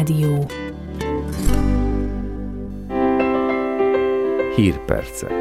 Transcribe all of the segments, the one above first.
Rádió. Hírpercek.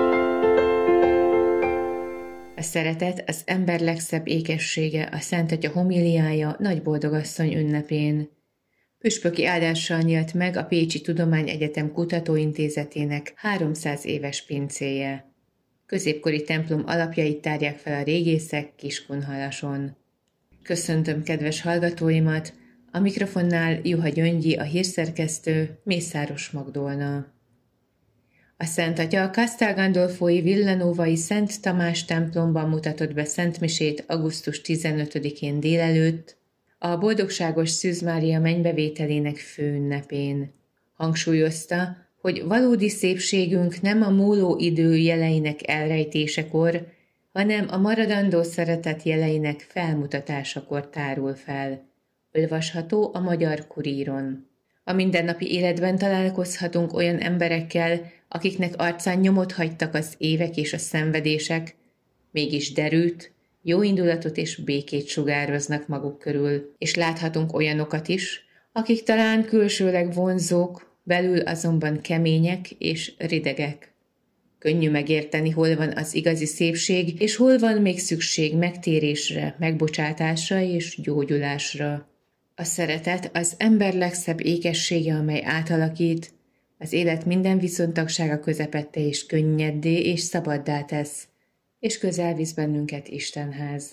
A szeretet az ember legszebb ékessége, a Szent Atya homiliája Nagy Boldogasszony ünnepén. Püspöki áldással nyílt meg a Pécsi Tudományegyetem Kutatóintézetének 300 éves pincéje. Középkori templom alapjait tárják fel a régészek Kiskunhalason. Köszöntöm kedves hallgatóimat, a mikrofonnál Juha Gyöngyi, a hírszerkesztő, Mészáros Magdolna. A Szent Atya a Castel Gandolfói Villanovai Szent Tamás templomban mutatott be szentmisét augusztus 15-én délelőtt, a Boldogságos Szűz Mária mennybevételének főünnepén. Hangsúlyozta, hogy valódi szépségünk nem a múló idő jeleinek elrejtésekor, hanem a maradandó szeretet jeleinek felmutatásakor tárul fel. Olvasható a Magyar Kuríron. A mindennapi életben találkozhatunk olyan emberekkel, akiknek arcán nyomot hagytak az évek és a szenvedések, mégis derűt, jó indulatot és békét sugároznak maguk körül, és láthatunk olyanokat is, akik talán külsőleg vonzók, belül azonban kemények és ridegek. Könnyű megérteni, hol van az igazi szépség, és hol van még szükség megtérésre, megbocsátásra és gyógyulásra. A szeretet az ember legszebb ékessége, amely átalakít, az élet minden viszontagsága közepette és könnyeddé és szabaddá tesz, és közel visz bennünket Istenhez.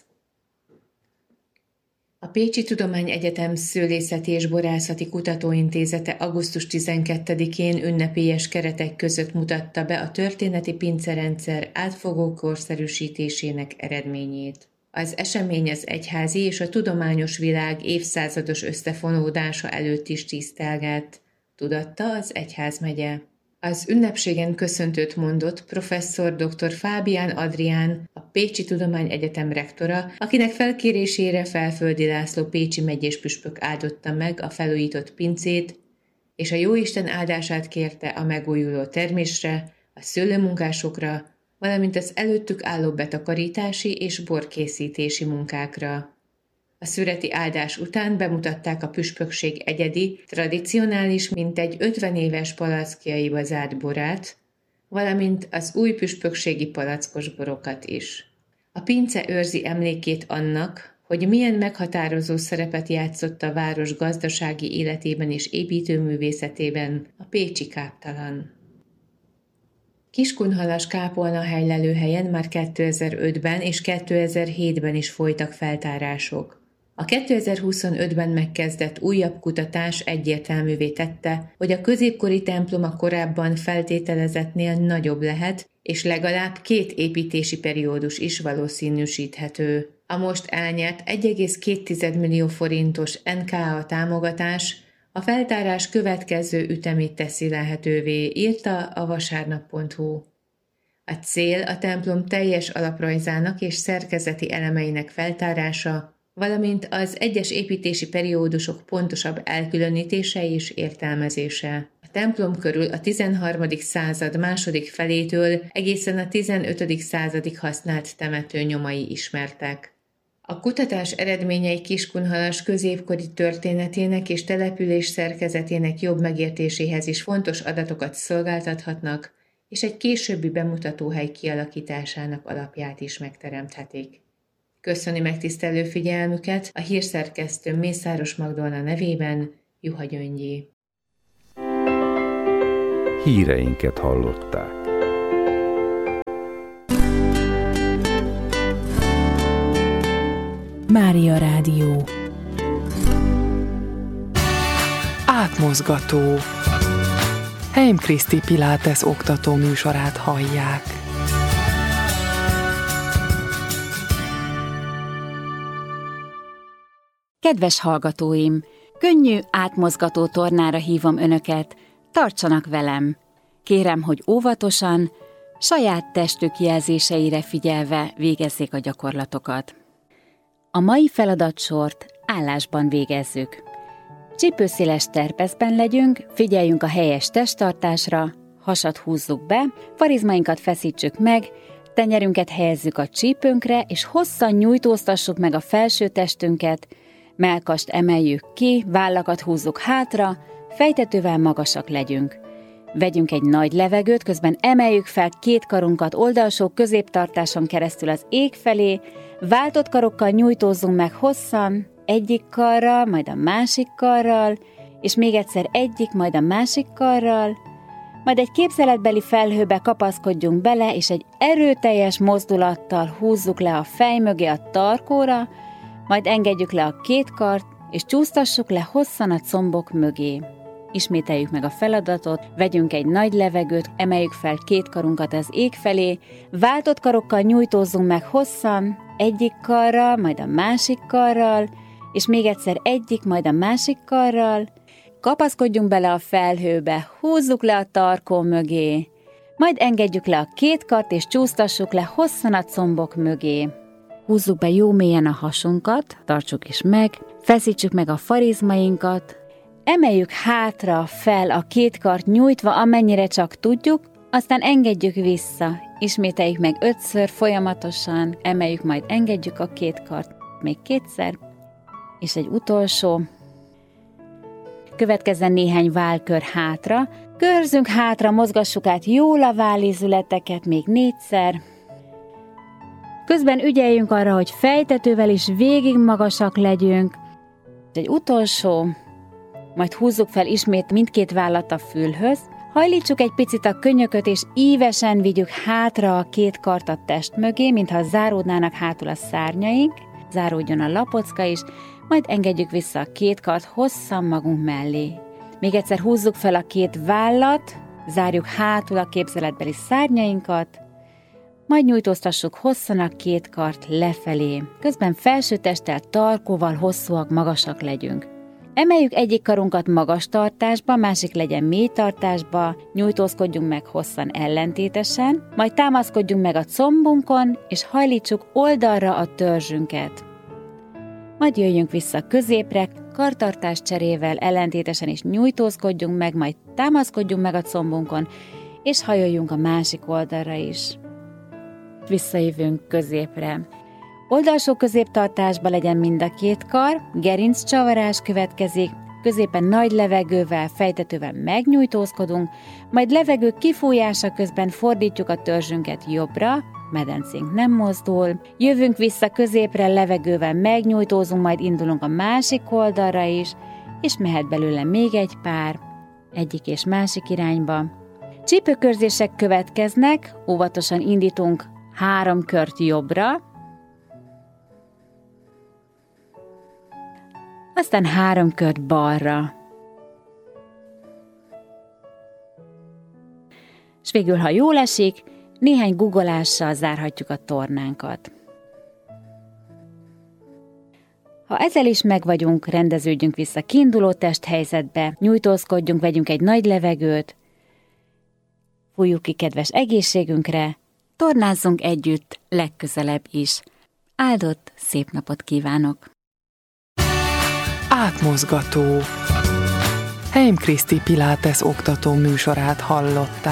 A Pécsi Tudományegyetem Szőlészeti és Borászati Kutatóintézete augusztus 12-én ünnepélyes keretek között mutatta be a történeti pincerendszer átfogó korszerűsítésének eredményét. Az esemény az egyházi és a tudományos világ évszázados összefonódása előtt is tisztelgett, tudatta az egyházmegye. Az ünnepségen köszöntőt mondott professzor dr. Fábián Adrián, a Pécsi Tudományegyetem rektora, akinek felkérésére Felföldi László pécsi megyés püspök áldotta meg a felújított pincét, és a jóisten áldását kérte a megújuló termésre, a szőlőmunkásokra, valamint az előttük álló betakarítási és borkészítési munkákra. A szüreti áldás után bemutatták a püspökség egyedi, tradicionális, mintegy 50 éves palackjaiba zárt borát, valamint az új püspökségi palackos borokat is. A pince őrzi emlékét annak, hogy milyen meghatározó szerepet játszott a város gazdasági életében és építőművészetében a pécsi káptalan. Kiskunhalas kápolnahely lelőhelyen már 2005-ben és 2007-ben is folytak feltárások. A 2025-ben megkezdett újabb kutatás egyértelművé tette, hogy a középkori templom a korábban feltételezettnél nagyobb lehet, és legalább 2 építési periódus is valószínűsíthető. A most elnyert 1,2 millió forintos NKA támogatás a feltárás következő ütemét teszi lehetővé, írta a vasárnap.hu. A cél a templom teljes alaprajzának és szerkezeti elemeinek feltárása, valamint az egyes építési periódusok pontosabb elkülönítése és értelmezése. A templom körül a 13. század második felétől egészen a 15. századig használt temető nyomai ismertek. A kutatás eredményei Kiskunhalas középkori történetének és település szerkezetének jobb megértéséhez is fontos adatokat szolgáltathatnak, és egy későbbi bemutatóhely kialakításának alapját is megteremthetik. Köszöni megtisztelő figyelmüket a hírszerkesztő Mészáros Magdolna nevében, Juha Gyöngyi. Híreinket hallották. Mária Rádió. Átmozgató. Heim Kriszti Pilates oktató műsorát hallják. Kedves hallgatóim! Könnyű, átmozgató tornára hívom önöket, tartsanak velem! Kérem, hogy óvatosan, saját testük jelzéseire figyelve végezzék a gyakorlatokat. A mai feladatsort állásban végezzük. Csípőszéles terpeszben legyünk, figyeljünk a helyes testtartásra, hasat húzzuk be, farizmainkat feszítsük meg, tenyerünket helyezzük a csípőnkre, és hosszan nyújtóztassuk meg a felső testünket, Mellkast emeljük ki, vállakat húzzuk hátra, fejtetővel magasak legyünk. Vegyünk egy nagy levegőt, közben emeljük fel 2 karunkat oldalsó középtartáson keresztül az ég felé, váltott karokkal nyújtózzunk meg hosszan, egyik karral, majd a másik karral, és még egyszer egyik, majd a másik karral, majd egy képzeletbeli felhőbe kapaszkodjunk bele, és egy erőteljes mozdulattal húzzuk le a fej mögé a tarkóra, majd engedjük le a 2 kart, és csúsztassuk le hosszan a combok mögé. Ismételjük meg a feladatot, vegyünk egy nagy levegőt, emeljük fel 2 karunkat az ég felé, váltott karokkal nyújtózzunk meg hosszan, egyik karral, majd a másik karral, és még egyszer egyik, majd a másik karral, kapaszkodjunk bele a felhőbe, húzzuk le a tarkó mögé, majd engedjük le a 2 kart, és csúsztassuk le hosszan a combok mögé. Húzzuk be jó mélyen a hasunkat, tartsuk is meg, feszítsük meg a farizmainkat, emeljük hátra fel a 2 kart nyújtva, amennyire csak tudjuk, aztán engedjük vissza, ismételjük meg 5-ször folyamatosan, emeljük, majd engedjük a 2 kart még 2-szer, és egy utolsó. Következzen néhány válkör hátra, körzünk hátra, mozgassuk át jól a vállézületeket még 4-szer. Közben ügyeljünk arra, hogy fejtetővel is végig magasak legyünk. Egy utolsó, majd húzzuk fel ismét mindkét vállat a fülhöz, hajlítsuk egy picit a könyököt, és ívesen vigyük hátra a 2 kart a test mögé, mintha záródnának hátul a szárnyaink, záródjon a lapocka is, majd engedjük vissza a 2 kart hosszan magunk mellé. Még egyszer húzzuk fel a 2 vállat, zárjuk hátul a képzeletbeli szárnyainkat, majd nyújtóztassuk hosszan a 2 kart lefelé, közben felső testtel, tarkóval hosszúak, magasak legyünk. Emeljük egyik karunkat magas tartásba, másik legyen mély tartásba, nyújtózkodjunk meg hosszan ellentétesen, majd támaszkodjunk meg a combunkon, és hajlítsuk oldalra a törzsünket. Majd jöjjünk vissza középre, kartartás cserével ellentétesen is nyújtózkodjunk meg, majd támaszkodjunk meg a combunkon, és hajoljunk a másik oldalra is. Visszajövünk középre. Oldalsó középtartásba legyen mind a 2 kar, gerinccsavarás következik, középen nagy levegővel, fejtetővel megnyújtózkodunk, majd levegő kifújása közben fordítjuk a törzsünket jobbra, medencénk nem mozdul, jövünk vissza középre, levegővel megnyújtózunk, majd indulunk a másik oldalra is, és mehet belőle még egy pár, egyik és másik irányba. Csípőkörzések következnek, óvatosan indítunk 3 kört jobbra, aztán 3 kört balra. És végül, ha jól esik, néhány guggolással zárhatjuk a tornánkat. Ha ezzel is megvagyunk, rendeződjünk vissza kiinduló testhelyzetbe, nyújtózkodjunk, vegyünk egy nagy levegőt, fújjuk ki kedves egészségünkre, tornázzunk együtt legközelebb is. Áldott szép napot kívánok! Átmozgató. Heim Kriszti Pilates oktató műsorát hallották.